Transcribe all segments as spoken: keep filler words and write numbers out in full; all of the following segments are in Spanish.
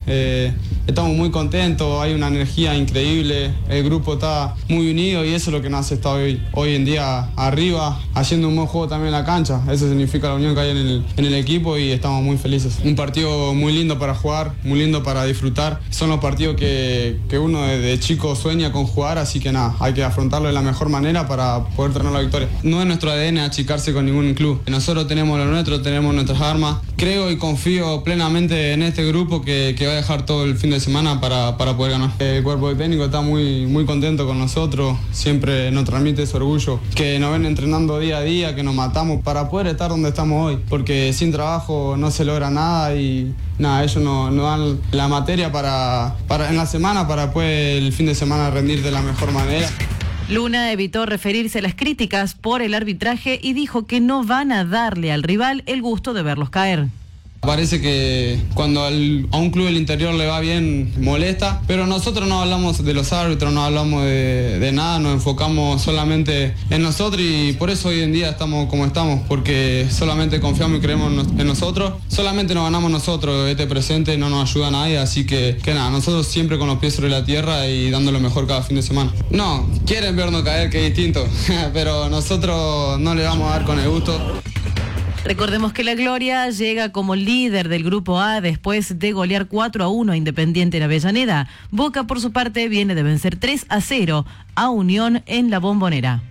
Eh, estamos muy contentos, hay una energía increíble, el grupo está muy unido y eso es lo que nos hace estar hoy, hoy en día arriba, haciendo un buen juego también en la cancha. Eso significa la unión que hay en el, en el equipo y estamos muy felices. Un partido muy lindo para jugar, muy lindo para disfrutar. Son los partidos que, que uno desde chico sueña con jugar, así que nada, hay que afrontarlo de la mejor manera para poder tener la victoria. No es nuestro A D N achicarse con ningún club. Nosotros tenemos lo nuestro, tenemos nuestras armas. Creo y confío plenamente en este grupo que, que va a dejar todo el fin de semana para, para poder ganar. El cuerpo técnico está muy, muy contento con nosotros, siempre nos transmite ese orgullo, que nos ven entrenando día a día, que nos matamos para poder estar donde estamos hoy, porque sin trabajo no se logra nada y nada, ellos nos, nos dan la materia para, para en la semana para después el fin de semana rendir de la mejor manera. Luna evitó referirse a las críticas por el arbitraje y dijo que no van a darle al rival el gusto de verlos caer. Parece que cuando al, a un club del interior le va bien, molesta, pero nosotros no hablamos de los árbitros, no hablamos de, de nada, nos enfocamos solamente en nosotros y por eso hoy en día estamos como estamos, porque solamente confiamos y creemos en nosotros, solamente nos ganamos nosotros, este presente no nos ayuda a nadie, así que, que nada, nosotros siempre con los pies sobre la tierra y dando lo mejor cada fin de semana. No, quieren vernos caer, que es distinto, pero nosotros no le vamos a dar con el gusto. Recordemos que la Gloria llega como líder del Grupo A después de golear cuatro a uno a Independiente en Avellaneda. Boca, por su parte, viene de vencer tres a cero a Unión en La Bombonera.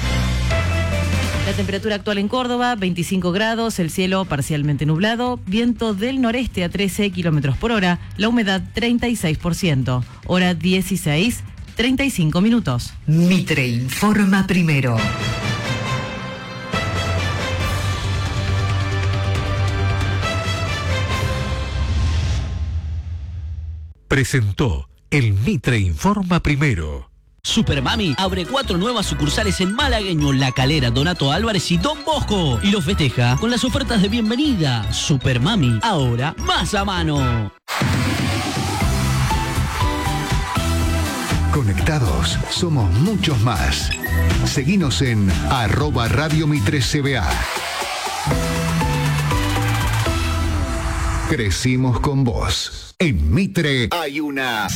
La temperatura actual en Córdoba, veinticinco grados, el cielo parcialmente nublado, viento del noreste a trece kilómetros por hora, la humedad treinta y seis por ciento, hora dieciséis, treinta y cinco minutos. Mitre informa primero. Presentó el Mitre Informa Primero. Supermami abre cuatro nuevas sucursales en Malagueño, La Calera, Donato Álvarez y Don Bosco. Y los festeja con las ofertas de bienvenida. Supermami, ahora más a mano. Conectados, somos muchos más. Seguinos en arroba Radio Mitre C B A. Crecimos con vos. En Mitre hay una